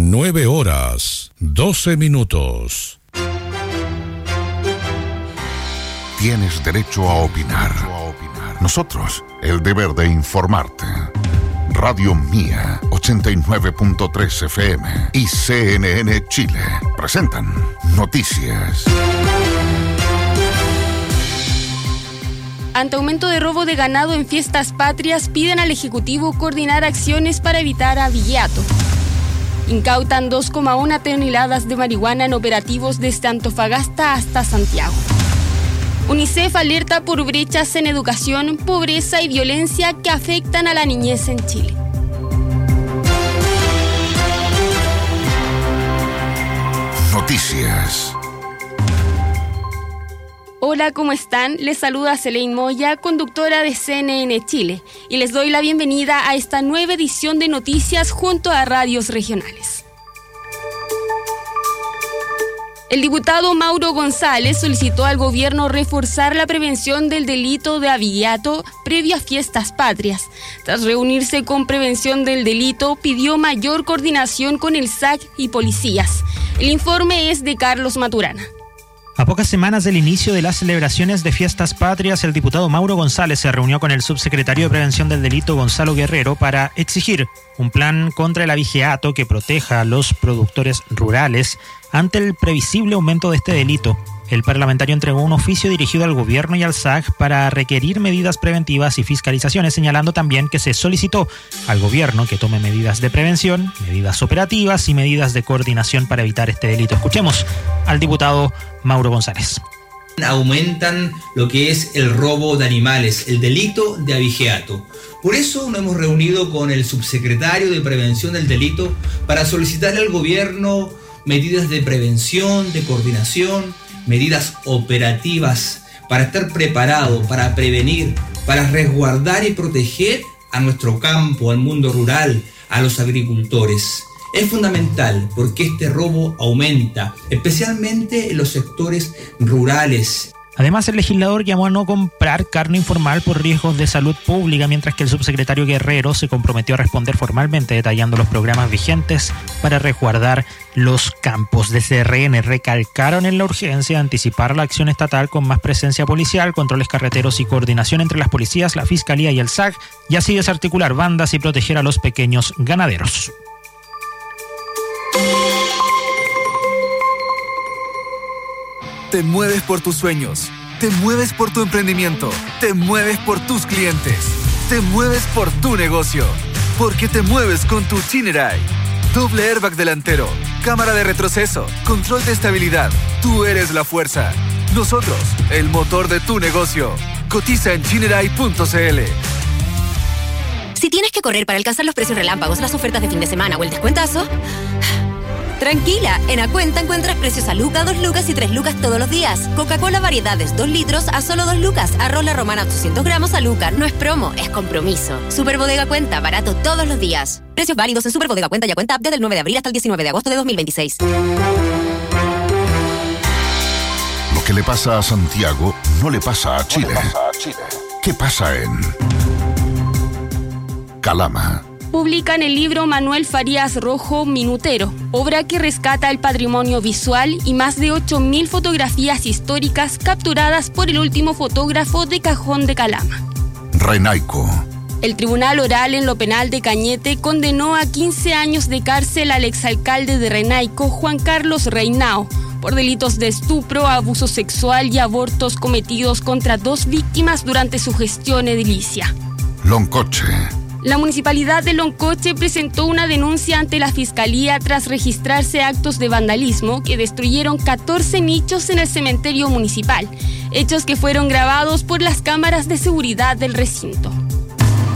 9:12. Tienes derecho a opinar. Nosotros, el deber de informarte. Radio Mía, 89.3 FM y CNN Chile presentan Noticias. Ante aumento de robo de ganado en fiestas patrias, piden al Ejecutivo coordinar acciones para evitar abigeato. Incautan 2,1 toneladas de marihuana en operativos desde Antofagasta hasta Santiago. UNICEF alerta por brechas en educación, pobreza y violencia que afectan a la niñez en Chile. Noticias. Hola, ¿cómo están? Les saluda Selene Moya, conductora de CNN Chile, y les doy la bienvenida a esta nueva edición de Noticias junto a radios regionales. El diputado Mauro González solicitó al gobierno reforzar la prevención del delito de abigeato previo a fiestas patrias. Tras reunirse con Prevención del Delito, pidió mayor coordinación con el SAC y policías. El informe es de Carlos Maturana. A pocas semanas del inicio de las celebraciones de fiestas patrias, el diputado Mauro González se reunió con el subsecretario de Prevención del Delito, Gonzalo Guerrero, para exigir un plan contra el abigeato que proteja a los productores rurales ante el previsible aumento de este delito. El parlamentario entregó un oficio dirigido al gobierno y al SAC para requerir medidas preventivas y fiscalizaciones, señalando también que se solicitó al gobierno que tome medidas de prevención, medidas operativas y medidas de coordinación para evitar este delito. Escuchemos al diputado Mauro González. Aumentan lo que es el robo de animales, el delito de abigeato. Por eso nos hemos reunido con el subsecretario de Prevención del Delito para solicitarle al gobierno medidas de prevención, de coordinación, medidas operativas para estar preparado, para prevenir, para resguardar y proteger a nuestro campo, al mundo rural, a los agricultores. Es fundamental porque este robo aumenta, especialmente en los sectores rurales. Además, el legislador llamó a no comprar carne informal por riesgos de salud pública, mientras que el subsecretario Guerrero se comprometió a responder formalmente, detallando los programas vigentes para resguardar los campos. Desde RN recalcaron en la urgencia de anticipar la acción estatal con más presencia policial, controles carreteros y coordinación entre las policías, la Fiscalía y el SAC, y así desarticular bandas y proteger a los pequeños ganaderos. Te mueves por tus sueños, te mueves por tu emprendimiento, te mueves por tus clientes, te mueves por tu negocio, porque te mueves con tu Chinerai. Doble airbag delantero, cámara de retroceso, control de estabilidad. Tú eres la fuerza. Nosotros, el motor de tu negocio. Cotiza en chinerai.cl. Si tienes que correr para alcanzar los precios relámpagos, las ofertas de fin de semana o el descuentazo, tranquila, en Acuenta encuentras precios a Luca, 2 lucas y 3 lucas todos los días. Coca-Cola variedades 2 litros a solo 2 lucas. Arroz La Romana 800 gramos a Luca. No es promo, es compromiso. Superbodega Cuenta, barato todos los días. Precios válidos en Superbodega Cuenta y Acuenta App desde el 9 de abril hasta el 19 de agosto de 2026. Lo que le pasa a Santiago no le pasa a Chile. ¿Qué pasa en Calama? Publican el libro Manuel Farías Rojo Minutero, obra que rescata el patrimonio visual y más de 8.000 fotografías históricas capturadas por el último fotógrafo de Cajón de Calama. Renaico. El Tribunal Oral en lo Penal de Cañete condenó a 15 años de cárcel al exalcalde de Renaico, Juan Carlos Reinao, por delitos de estupro, abuso sexual y abortos cometidos contra 2 víctimas durante su gestión edilicia. Loncoche. La Municipalidad de Loncoche presentó una denuncia ante la Fiscalía tras registrarse actos de vandalismo que destruyeron 14 nichos en el cementerio municipal, hechos que fueron grabados por las cámaras de seguridad del recinto.